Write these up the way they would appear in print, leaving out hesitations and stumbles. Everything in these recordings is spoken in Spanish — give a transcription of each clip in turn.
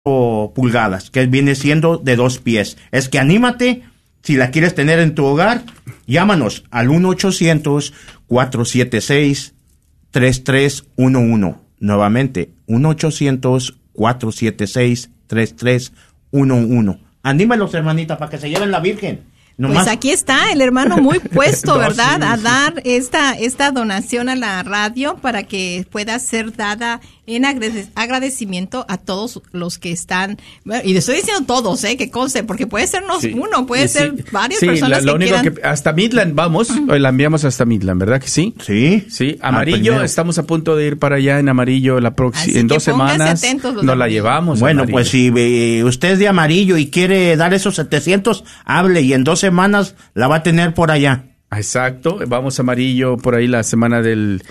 pulgadas, que viene siendo de 2 pies. Es que anímate, si la quieres tener en tu hogar, llámanos al 1-800-476-3311. Nuevamente, 1-800-476-3311. Anímalos, hermanita, para que se lleven la Virgen. Pues aquí está el hermano muy puesto, ¿verdad? Sí, a dar esta donación a la radio para que pueda ser dada en agradecimiento a todos los que están, y le estoy diciendo todos, que conste, porque puede ser uno, puede ser varias personas lo único quieran. que hasta Midland vamos, la enviamos hasta Midland, ¿verdad que sí? Sí, Amarillo, estamos a punto de ir para allá en Amarillo en 2 semanas, nos la llevamos. Bueno, pues si usted es de Amarillo y quiere dar esos 700, hable y en 2 semanas la va a tener por allá. Exacto, vamos a Amarillo por ahí la semana del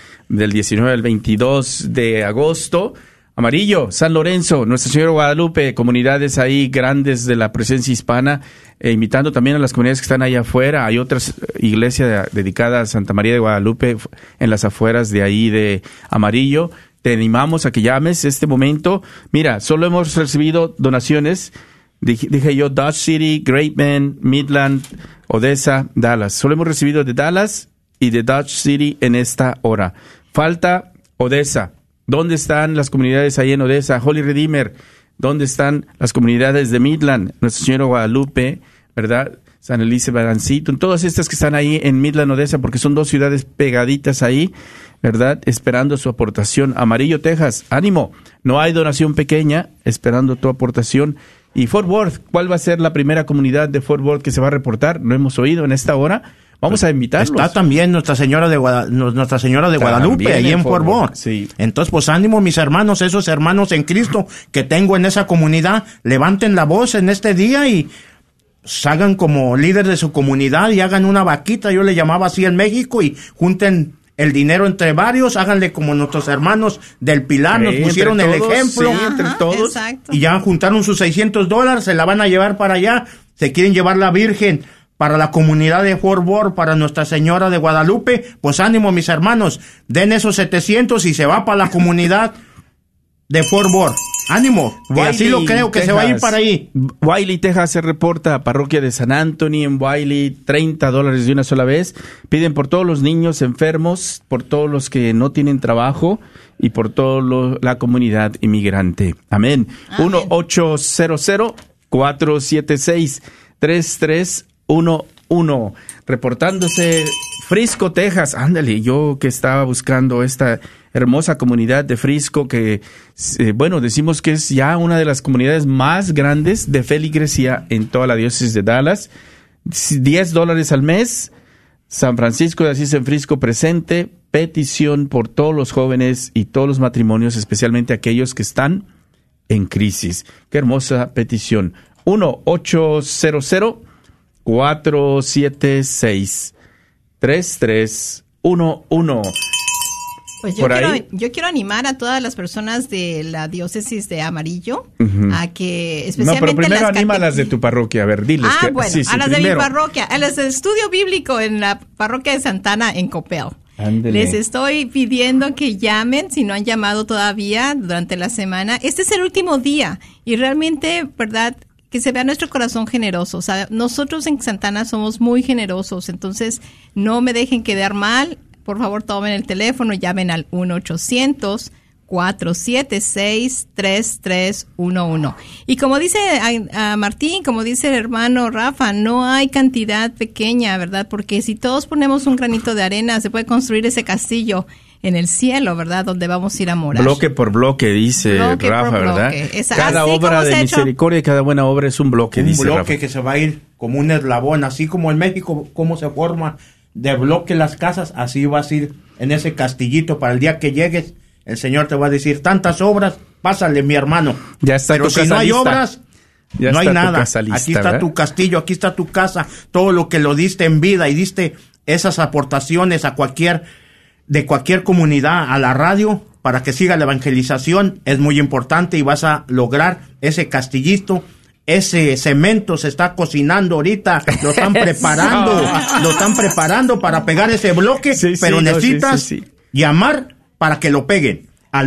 19 al 22 de agosto. Amarillo, San Lorenzo, Nuestra Señora de Guadalupe, comunidades ahí grandes de la presencia hispana, invitando también a las comunidades que están ahí afuera. Hay otras iglesias dedicadas a Santa María de Guadalupe en las afueras de ahí de Amarillo. Te animamos a que llames este momento. Mira, solo hemos recibido donaciones. Dije yo, Dodge City, Great Bend, Midland, Odessa, Dallas. Solo hemos recibido de Dallas y de Dodge City en esta hora. Falta Odessa. ¿Dónde están las comunidades ahí en Odessa? Holy Redeemer. ¿Dónde están las comunidades de Midland? Nuestra Señora Guadalupe, ¿verdad? San Elizabeth Ancito. Todas estas que están ahí en Midland, Odessa, porque son 2 ciudades pegaditas ahí, ¿verdad? Esperando su aportación. Amarillo, Texas. Ánimo. No hay donación pequeña. Esperando tu aportación. Y Fort Worth, ¿cuál va a ser la primera comunidad de Fort Worth que se va a reportar? No hemos oído en esta hora. Vamos a invitarlos. Está también Nuestra Señora de Guadalupe, ahí en Fort Worth. Sí. Entonces, pues ánimo, mis hermanos, esos hermanos en Cristo que tengo en esa comunidad, levanten la voz en este día y hagan como líder de su comunidad y hagan una vaquita, yo le llamaba así en México, y junten el dinero entre varios, háganle como nuestros hermanos del Pilar nos pusieron el ejemplo, entre todos, exacto. Y ya juntaron sus $600, se la van a llevar para allá, se quieren llevar la Virgen para la comunidad de Fort Worth, para Nuestra Señora de Guadalupe, pues ánimo, mis hermanos, den esos 700 y se va para la comunidad de Fort Worth. Ánimo, y así lo creo que Texas, se va a ir para ahí. Wiley, Texas, se reporta parroquia de San Anthony en Wiley, $30 de una sola vez. Piden por todos los niños enfermos, por todos los que no tienen trabajo y por toda la comunidad inmigrante. Amén. 1-800-476-3311. Reportándose Frisco, Texas. Ándale, yo que estaba buscando esta hermosa comunidad de Frisco que, decimos que es ya una de las comunidades más grandes de feligresía en toda la diócesis de Dallas. $10 al mes. San Francisco de Asís en Frisco presente. Petición por todos los jóvenes y todos los matrimonios, especialmente aquellos que están en crisis. Qué hermosa petición. 1-800-476-3311. Pues yo quiero animar a todas las personas de la diócesis de Amarillo a que especialmente pero primero anima a las de tu parroquia, a ver, diles. A las de mi parroquia, a las del estudio bíblico en la parroquia de Santana en Coppell. Ándele. Les estoy pidiendo que llamen, si no han llamado todavía durante la semana. Este es el último día y realmente, ¿verdad?, que se vea nuestro corazón generoso. O sea, nosotros en Santana somos muy generosos, entonces no me dejen quedar mal. Por favor, tomen el teléfono, llamen al 1-800-476-3311. Y como dice Martín, como dice el hermano Rafa, no hay cantidad pequeña, ¿verdad? Porque si todos ponemos un granito de arena, se puede construir ese castillo en el cielo, ¿verdad? Donde vamos a ir a morar. Bloque por bloque, dice Rafa, ¿verdad? Cada obra de misericordia y cada buena obra es un bloque, dice Rafa. Un bloque que se va a ir como un eslabón, así como en México, cómo se forma de bloque las casas, así vas a ir en ese castillito para el día que llegues. El Señor te va a decir, tantas obras, pásale, mi hermano. Ya está. Pero si no hay obras, no hay nada. Lista, aquí está, ¿verdad? Tu castillo, aquí está tu casa, todo lo que lo diste en vida y diste esas aportaciones de cualquier comunidad a la radio para que siga la evangelización, es muy importante y vas a lograr ese castillito. Ese cemento se está cocinando ahorita, lo están preparando para pegar ese bloque, pero necesitas llamar para que lo peguen. al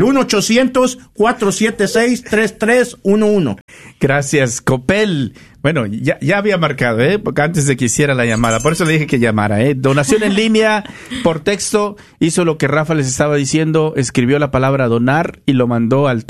1-800-476-3311. Gracias, Copel. Bueno, ya había marcado, porque antes de que hiciera la llamada, por eso le dije que llamara, Donación en línea, por texto, hizo lo que Rafa les estaba diciendo, escribió la palabra donar y lo mandó al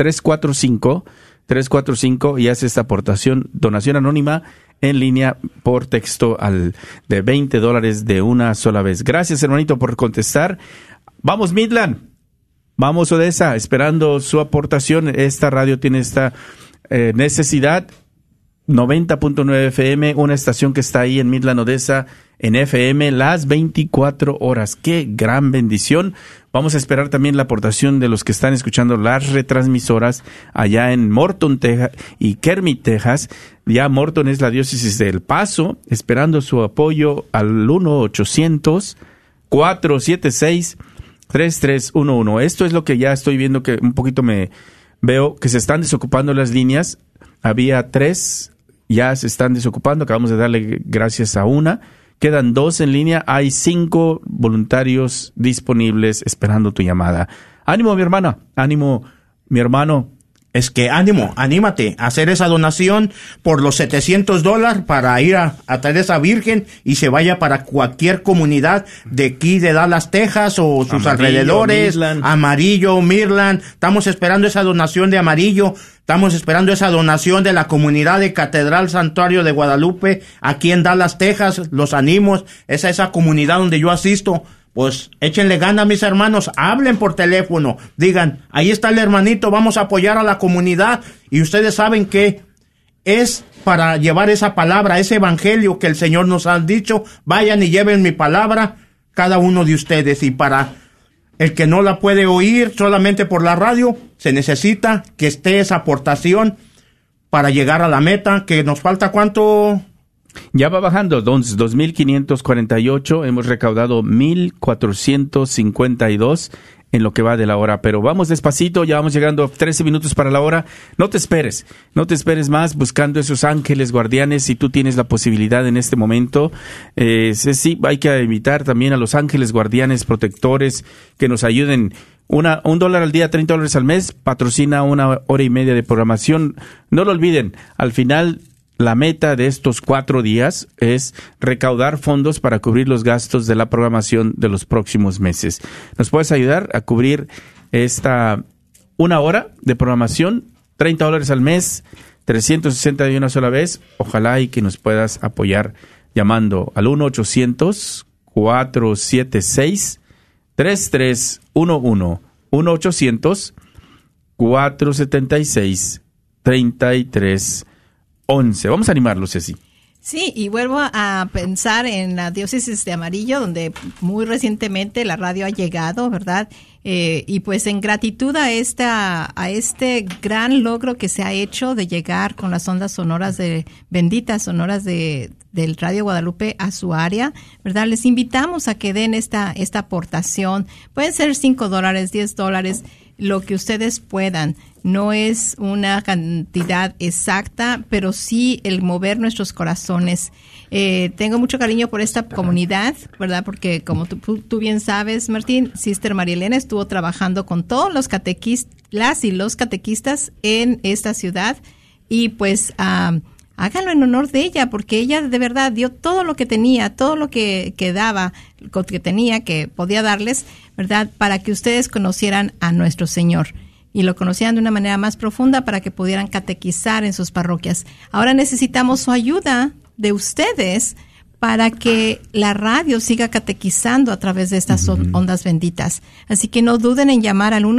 345 y hace esta aportación, donación anónima en línea por texto de $20 de una sola vez. Gracias, hermanito, por contestar. Vamos, Midland. Vamos, Odessa, esperando su aportación. Esta radio tiene esta necesidad. 90.9 FM, una estación que está ahí en Midland, Odessa, en FM, las 24 horas. ¡Qué gran bendición! Vamos a esperar también la aportación de los que están escuchando las retransmisoras allá en Morton, Texas y Kermit, Texas. Ya Morton es la diócesis de El Paso, esperando su apoyo al 1-800-476-3311. Esto es lo que ya estoy viendo, que un poquito me veo que se están desocupando las líneas. Había 3, ya se están desocupando. Acabamos de darle gracias a una. Quedan 2 en línea. Hay 5 voluntarios disponibles esperando tu llamada. Ánimo, mi hermana. Ánimo, mi hermano. Es que anímate a hacer esa donación por los $700 para ir a traer esa Virgen y se vaya para cualquier comunidad de aquí de Dallas, Texas o sus alrededores. Amarillo, Midland. Estamos esperando esa donación de Amarillo. Estamos esperando esa donación de la comunidad de Catedral Santuario de Guadalupe aquí en Dallas, Texas. Los animo. Esa comunidad donde yo asisto. Pues échenle ganas, mis hermanos, hablen por teléfono, digan, ahí está el hermanito, vamos a apoyar a la comunidad, y ustedes saben que es para llevar esa palabra, ese evangelio que el Señor nos ha dicho, vayan y lleven mi palabra, cada uno de ustedes, y para el que no la puede oír solamente por la radio, se necesita que esté esa aportación para llegar a la meta, que nos falta ¿cuánto? Ya va bajando, 2,548, hemos recaudado 1,452 en lo que va de la hora, pero vamos despacito, ya vamos llegando a 13 minutos para la hora. No te esperes más buscando esos ángeles guardianes. Si tú tienes la posibilidad en este momento, sí, hay que invitar también a los ángeles guardianes protectores que nos ayuden. $1 al día, $30 al mes, patrocina 1 hora y media de programación. No lo olviden, al final la meta de estos 4 días es recaudar fondos para cubrir los gastos de la programación de los próximos meses. ¿Nos puedes ayudar a cubrir esta 1 hora de programación? $30 al mes, 360 de una sola vez. Ojalá y que nos puedas apoyar llamando al 1-800-476-3311. 1-800-476-3311. Vamos a animarlos, Ceci. Sí, y vuelvo a pensar en la diócesis de Amarillo, donde muy recientemente la radio ha llegado, ¿verdad? Y pues en gratitud a este gran logro que se ha hecho de llegar con las ondas sonoras benditas sonoras del Radio Guadalupe a su área, ¿verdad? Les invitamos a que den esta aportación. Pueden ser $5, $10, lo que ustedes puedan. No es una cantidad exacta, pero sí el mover nuestros corazones. Tengo mucho cariño por esta comunidad, ¿verdad? Porque como tú bien sabes, Martín, Sister Marielena estuvo trabajando con todos los catequistas y los catequistas en esta ciudad, y pues háganlo en honor de ella, porque ella de verdad dio todo lo que tenía, todo lo que daba, lo que tenía, que podía darles, ¿verdad? Para que ustedes conocieran a nuestro Señor y lo conocieran de una manera más profunda para que pudieran catequizar en sus parroquias. Ahora necesitamos su ayuda de ustedes para que la radio siga catequizando a través de estas ondas benditas. Así que no duden en llamar al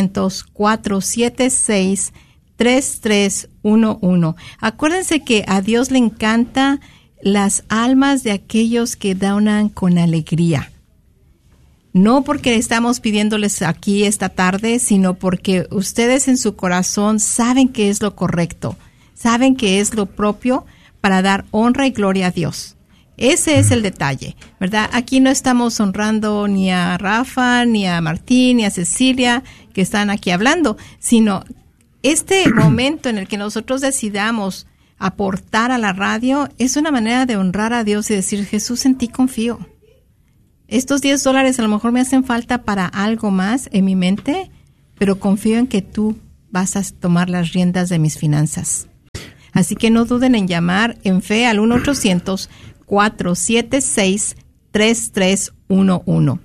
1-800-476-3311. Acuérdense que a Dios le encanta las almas de aquellos que donan con alegría. No porque estamos pidiéndoles aquí esta tarde, sino porque ustedes en su corazón saben que es lo correcto, saben que es lo propio para dar honra y gloria a Dios. Ese es el detalle, ¿verdad? Aquí no estamos honrando ni a Rafa, ni a Martín, ni a Cecilia, que están aquí hablando, sino este momento en el que nosotros decidamos aportar a la radio es una manera de honrar a Dios y decir, Jesús, en ti confío. Estos $10 a lo mejor me hacen falta para algo más en mi mente, pero confío en que tú vas a tomar las riendas de mis finanzas. Así que no duden en llamar en fe al 1-800-476-3311.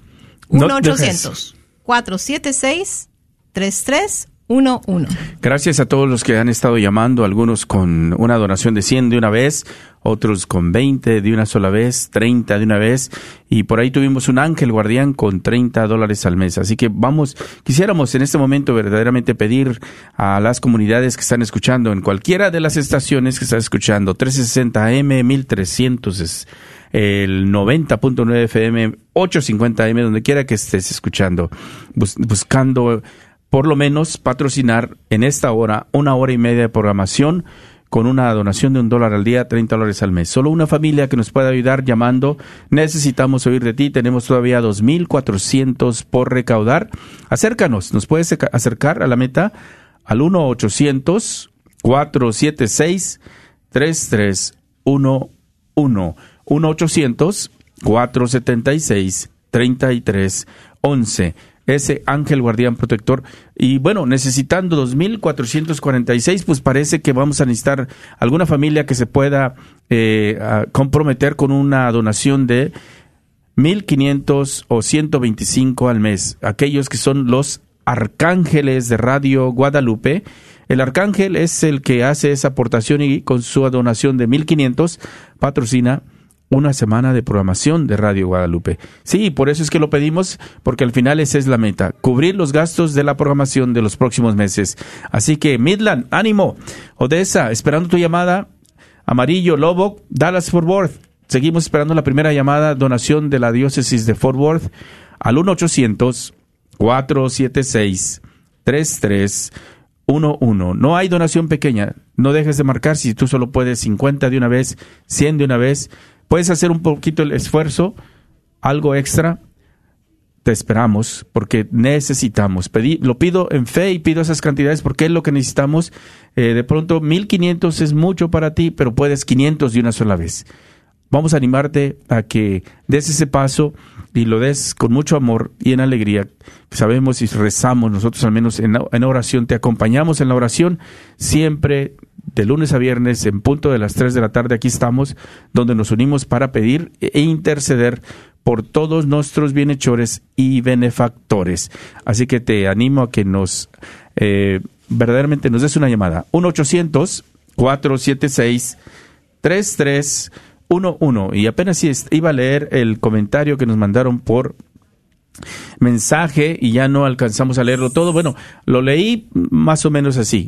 1-800-476-3311. Gracias a todos los que han estado llamando, algunos con una donación de 100 de una vez, otros con 20 de una sola vez, 30 de una vez, y por ahí tuvimos un ángel guardián con $30 al mes. Así que quisiéramos en este momento verdaderamente pedir a las comunidades que están escuchando en cualquiera de las estaciones que están escuchando, 1360 AM, 1300 es el 90.9 FM, 850 AM, donde quiera que estés escuchando, buscando por lo menos patrocinar en esta hora, 1 hora y media de programación con una donación de $1 al día, $30 al mes. Solo una familia que nos pueda ayudar llamando. Necesitamos oír de ti. Tenemos todavía 2,400 por recaudar. Acércanos. Nos puedes acercar a la meta al 1-800-476-3311. 1-800-476-3311. Ese ángel guardián protector. Y bueno, necesitando 2,446, pues parece que vamos a necesitar alguna familia que se pueda comprometer con una donación de 1,500 o 125 al mes. Aquellos que son los arcángeles de Radio Guadalupe. El arcángel es el que hace esa aportación y con su donación de 1,500 patrocina una semana de programación de Radio Guadalupe. Sí, por eso es que lo pedimos, porque al final esa es la meta, cubrir los gastos de la programación de los próximos meses. Así que Midland, ánimo. Odessa, esperando tu llamada. Amarillo, Lubbock, Dallas, Fort Worth. Seguimos esperando la primera llamada, donación de la diócesis de Fort Worth, al 1-800-476-3311. No hay donación pequeña. No dejes de marcar. Si tú solo puedes 50 de una vez, 100 de una vez, puedes hacer un poquito el esfuerzo, algo extra. Te esperamos porque necesitamos. Lo pido en fe y pido esas cantidades porque es lo que necesitamos. De pronto 1,500 es mucho para ti, pero puedes 500 de una sola vez. Vamos a animarte a que des ese paso y lo des con mucho amor y en alegría. Sabemos y rezamos nosotros, al menos en oración, te acompañamos en la oración siempre. De lunes a viernes, en punto de las 3 de la tarde, aquí estamos, donde nos unimos para pedir e interceder por todos nuestros bienhechores y benefactores. Así que te animo a que verdaderamente nos des una llamada. 1-800-476-3311. Y apenas iba a leer el comentario que nos mandaron por mensaje y ya no alcanzamos a leerlo todo. Bueno, lo leí más o menos así.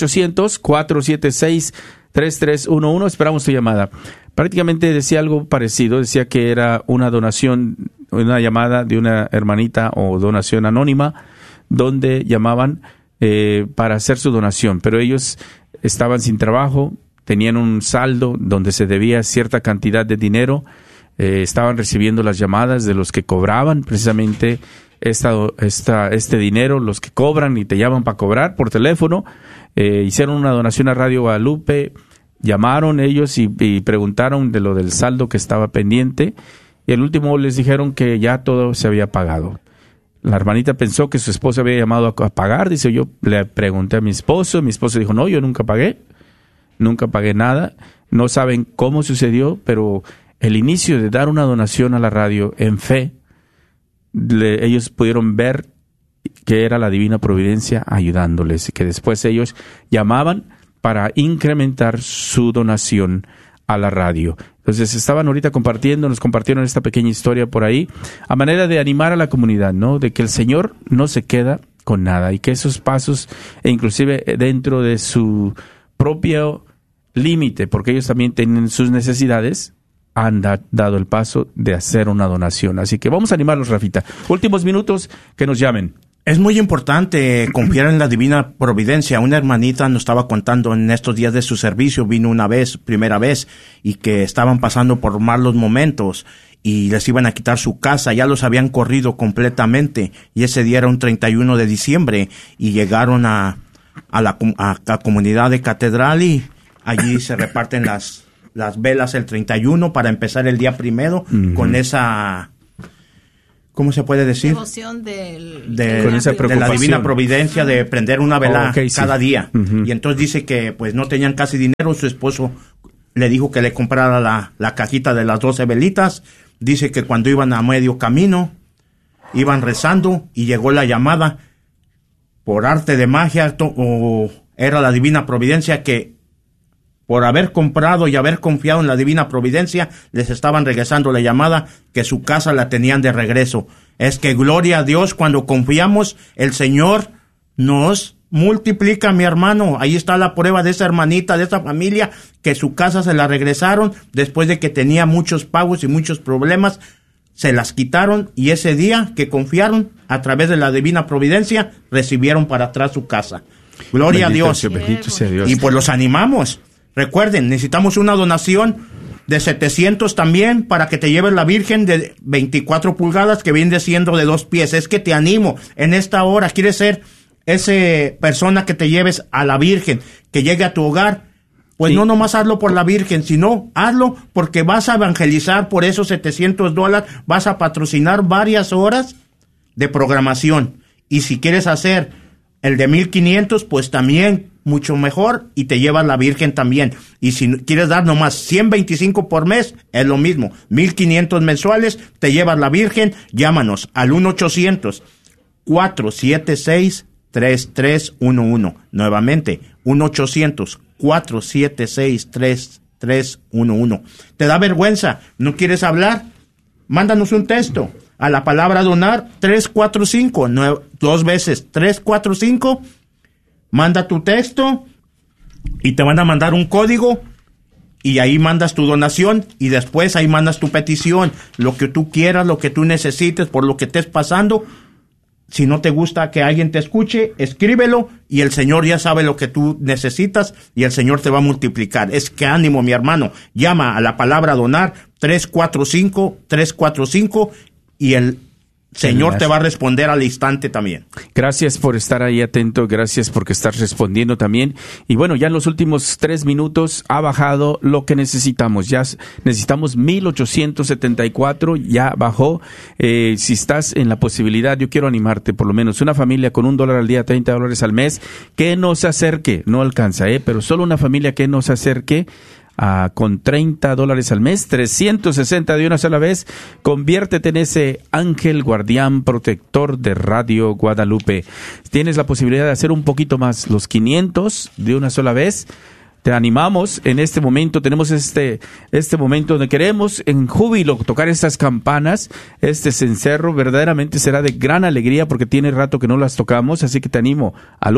1-800-476-3311. Esperamos tu llamada. Prácticamente decía algo parecido. Decía que era una donación, una llamada de una hermanita o donación anónima, donde llamaban para hacer su donación. Pero ellos estaban sin trabajo, tenían un saldo donde se debía cierta cantidad de dinero. Estaban recibiendo las llamadas de los que cobraban precisamente este dinero, los que cobran y te llaman para cobrar por teléfono. Hicieron una donación a Radio Guadalupe, llamaron ellos y preguntaron de lo del saldo que estaba pendiente, y al último les dijeron que ya todo se había pagado. La hermanita pensó que su esposo había llamado a pagar. Dice, yo le pregunté a mi esposo dijo, no, yo nunca pagué nada. No saben cómo sucedió, pero el inicio de dar una donación a la radio en fe, ellos pudieron ver que era la divina providencia ayudándoles, y que después ellos llamaban para incrementar su donación a la radio. Entonces estaban ahorita nos compartieron esta pequeña historia por ahí, a manera de animar a la comunidad, ¿no? De que el Señor no se queda con nada, y que esos pasos, e inclusive dentro de su propio límite, porque ellos también tienen sus necesidades, han dado el paso de hacer una donación. Así que vamos a animarlos, Rafita. Últimos minutos, que nos llamen. Es muy importante confiar en la divina providencia. Una hermanita nos estaba contando en estos días de su servicio, vino primera vez, y que estaban pasando por malos momentos y les iban a quitar su casa, ya los habían corrido completamente, y ese día era un 31 de diciembre, y llegaron a la comunidad de Catedral, y allí se reparten las velas el 31 para empezar el día primero con esa ¿cómo se puede decir? Devoción de la divina providencia, de prender una vela cada día. Y entonces dice que pues no tenían casi dinero. Su esposo le dijo que le comprara la cajita de las 12 velitas. Dice que cuando iban a medio camino, iban rezando y llegó la llamada. Por arte de magia, o era la divina providencia que por haber comprado y haber confiado en la divina providencia, les estaban regresando la llamada que su casa la tenían de regreso. Es que gloria a Dios, cuando confiamos, el Señor nos multiplica, mi hermano. Ahí está la prueba de esa hermanita, de esa familia, que su casa se la regresaron después de que tenía muchos pagos y muchos problemas. Se las quitaron y ese día que confiaron a través de la divina providencia, recibieron para atrás su casa. Gloria a Dios. Bendito sea Dios. Y pues los animamos. Recuerden, necesitamos una donación de 700 también para que te lleves la Virgen de 24 pulgadas que viene siendo de 2 pies. Es que te animo en esta hora. ¿Quieres ser esa persona que te lleves a la Virgen, que llegue a tu hogar? Pues sí. No nomás hazlo por la Virgen, sino hazlo porque vas a evangelizar por esos $700. Vas a patrocinar varias horas de programación. Y si quieres hacer el de 1,500, pues también mucho mejor, y te llevas la Virgen también. Y si quieres dar nomás 125 por mes, es lo mismo. 1,500 mensuales, te llevas la Virgen. Llámanos al 1-800-476-3311. Nuevamente, 1-800-476-3311. ¿Te da vergüenza? ¿No quieres hablar? Mándanos un texto a la palabra donar 345, 2 veces 345. Manda tu texto y te van a mandar un código y ahí mandas tu donación y después ahí mandas tu petición, lo que tú quieras, lo que tú necesites, por lo que estés pasando. Si no te gusta que alguien te escuche, escríbelo y el Señor ya sabe lo que tú necesitas y el Señor te va a multiplicar. Es que ánimo, mi hermano. Llama a la palabra donar 345 y el Señor te va a responder al instante también. Gracias por estar ahí atento, gracias porque estás respondiendo también. Y bueno, ya en los últimos 3 minutos ha bajado lo que necesitamos. Ya necesitamos 1,874, ya bajó. Si estás en la posibilidad, yo quiero animarte, por lo menos una familia con $1 al día, $30 al mes, que nos acerque, no alcanza, pero solo una familia que nos acerque con $30 al mes, 360 de una sola vez. Conviértete en ese ángel guardián protector de Radio Guadalupe. Tienes la posibilidad de hacer un poquito más, los 500 de una sola vez. Te animamos en este momento. Tenemos este momento donde queremos en júbilo tocar estas campanas. Este cencerro verdaderamente será de gran alegría porque tiene rato que no las tocamos. Así que te animo al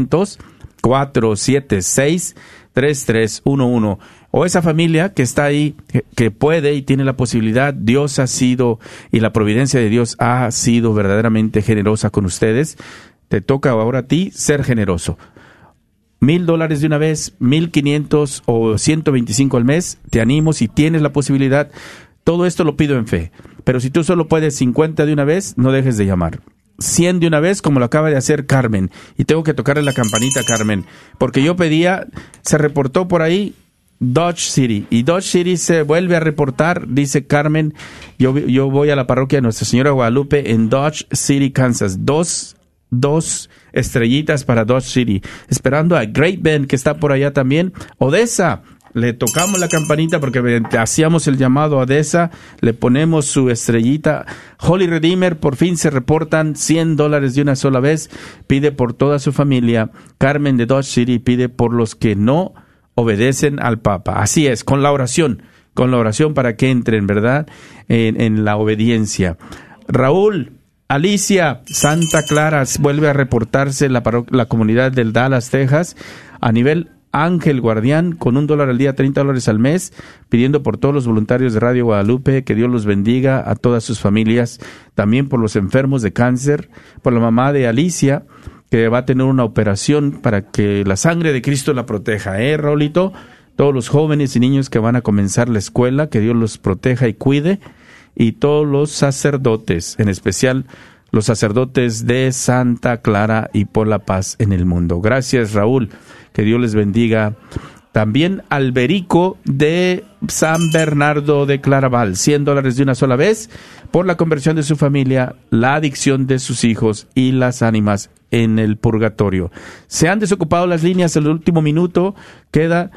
1-800-476-3311. O esa familia que está ahí, que puede y tiene la posibilidad. Dios ha sido, y la providencia de Dios ha sido verdaderamente generosa con ustedes. Te toca ahora a ti ser generoso. $1,000 de una vez, 1,500 o 125 al mes. Te animo si tienes la posibilidad. Todo esto lo pido en fe. Pero si tú solo puedes 50 de una vez, no dejes de llamar. 100 de una vez, como lo acaba de hacer Carmen. Y tengo que tocarle la campanita a Carmen, porque yo pedía, se reportó por ahí Dodge City, y Dodge City se vuelve a reportar. Dice Carmen, yo voy a la parroquia de Nuestra Señora Guadalupe en Dodge City, Kansas. Dos estrellitas para Dodge City. Esperando a Great Bend, que está por allá también. Odessa, le tocamos la campanita porque hacíamos el llamado a Odessa, le ponemos su estrellita. Holy Redeemer, por fin se reportan $100 de una sola vez. Pide por toda su familia. Carmen de Dodge City pide por los que no obedecen al Papa. Así es, con la oración para que entren, ¿verdad?, en la obediencia. Raúl, Alicia, Santa Clara, vuelve a reportarse la comunidad del Dallas, Texas, a nivel ángel guardián, con $1 al día, $30 al mes, pidiendo por todos los voluntarios de Radio Guadalupe, que Dios los bendiga a todas sus familias, también por los enfermos de cáncer, por la mamá de Alicia, que va a tener una operación para que la sangre de Cristo la proteja, Raulito. Todos los jóvenes y niños que van a comenzar la escuela, que Dios los proteja y cuide. Y todos los sacerdotes, en especial los sacerdotes de Santa Clara y por la paz en el mundo. Gracias, Raúl. Que Dios les bendiga También Alberico de San Bernardo de Claraval, $100 de una sola vez por la conversión de su familia, la adicción de sus hijos y las ánimas en el purgatorio. Se han desocupado las líneas en el último minuto, queda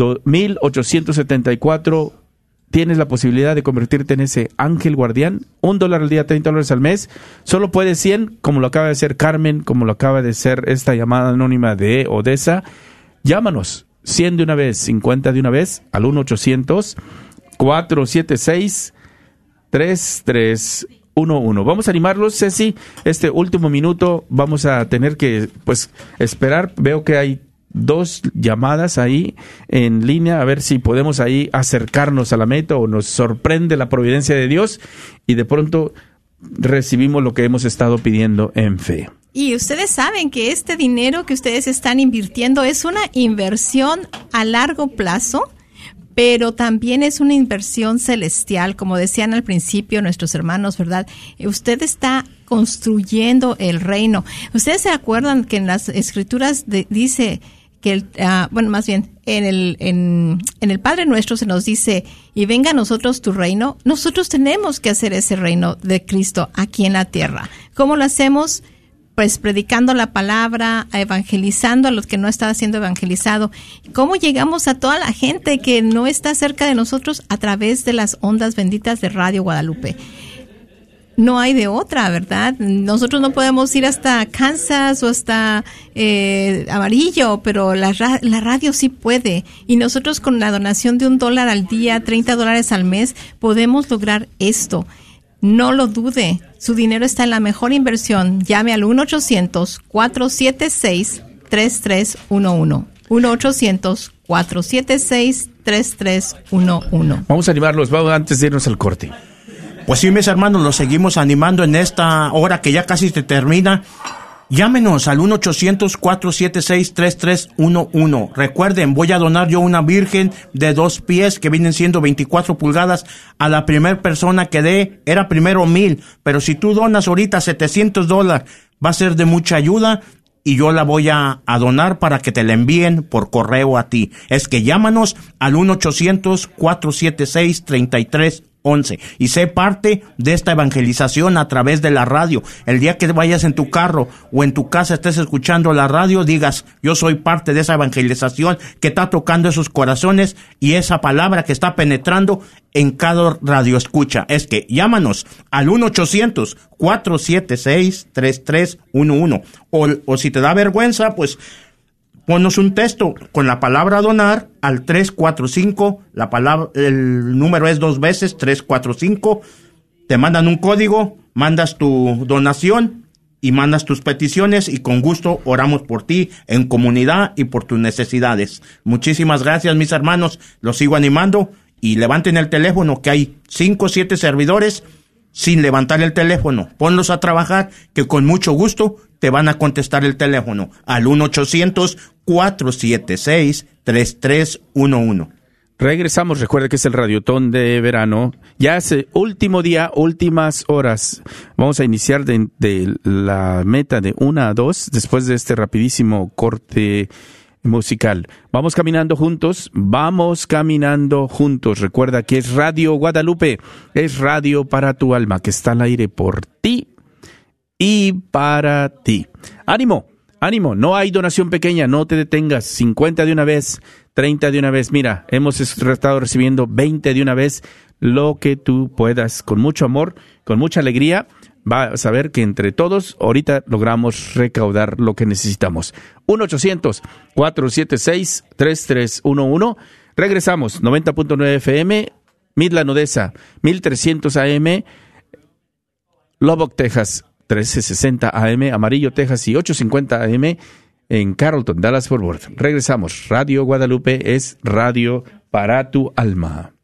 1,874. Tienes la posibilidad de convertirte en ese ángel guardián. $1 al día, $30 al mes. Solo puedes 100, como lo acaba de hacer Carmen, como lo acaba de ser esta llamada anónima de Odessa. Llámanos, 100 de una vez, 50 de una vez, al 1-800-476-3311. Vamos a animarlos, Ceci. Este último minuto vamos a tener que esperar. Veo que hay 2 llamadas ahí en línea, a ver si podemos ahí acercarnos a la meta o nos sorprende la providencia de Dios y de pronto recibimos lo que hemos estado pidiendo en fe. Y ustedes saben que este dinero que ustedes están invirtiendo es una inversión a largo plazo, pero también es una inversión celestial, como decían al principio nuestros hermanos, ¿verdad? Usted está construyendo el reino. ¿Ustedes se acuerdan que en las Escrituras dice que más bien en el Padre Nuestro se nos dice, y venga a nosotros tu reino? Nosotros tenemos que hacer ese reino de Cristo aquí en la tierra. ¿Cómo lo hacemos? Pues predicando la palabra, evangelizando a los que no están siendo evangelizados. ¿Cómo llegamos a toda la gente que no está cerca de nosotros? A través de las ondas benditas de Radio Guadalupe. No hay de otra, ¿verdad? Nosotros no podemos ir hasta Kansas o hasta Amarillo, pero la radio sí puede. Y nosotros con la donación de $1 al día, $30 al mes, podemos lograr esto. No lo dude, su dinero está en la mejor inversión. Llame al 1-800-476-3311. 1-800-476-3311. Vamos a animarlos, vamos antes de irnos al corte. Pues sí, mis hermanos, los seguimos animando en esta hora que ya casi se termina. Llámenos al 1-800-476-3311. Recuerden, voy a donar yo una virgen de 2 pies que vienen siendo 24 pulgadas a la primera persona que dé. Era primero 1,000, pero si tú donas ahorita $700, va a ser de mucha ayuda y yo la voy a donar para que te la envíen por correo a ti. Es que llámanos al 1-800-476-3311 y sé parte de esta evangelización a través de la radio. El día que vayas en tu carro o en tu casa estés escuchando la radio, digas, yo soy parte de esa evangelización que está tocando esos corazones y esa palabra que está penetrando en cada radio escucha. Es que llámanos al 1-800-476-3311 o si te da vergüenza, pues ponnos un texto con la palabra donar al 345, el número es 2 veces, 345, te mandan un código, mandas tu donación y mandas tus peticiones y con gusto oramos por ti en comunidad y por tus necesidades. Muchísimas gracias, mis hermanos, los sigo animando y levanten el teléfono que hay 5 o 7 servidores sin levantar el teléfono. Ponlos a trabajar que con mucho gusto te van a contestar el teléfono al 1-800-476-3311. Regresamos, recuerde que es el Radiotón de verano. Ya es el último día, últimas horas. Vamos a iniciar de la meta de 1 a 2 después de este rapidísimo corte musical. Vamos caminando juntos. Recuerda que es Radio Guadalupe, es radio para tu alma, que está al aire por ti y para ti. ¡Ánimo! ¡Ánimo! No hay donación pequeña, no te detengas. 50 de una vez, 30 de una vez. Mira, hemos estado recibiendo 20 de una vez, lo que tú puedas, con mucho amor, con mucha alegría. Vas a ver que entre todos ahorita logramos recaudar lo que necesitamos. 1-800-476-3311. Regresamos, 90.9 FM, Midland, Odessa, 1300 AM, Lubbock, Texas, 1360 AM, Amarillo, Texas y 850 AM en Carrollton, Dallas, Fort Worth. Regresamos. Radio Guadalupe es radio para tu alma.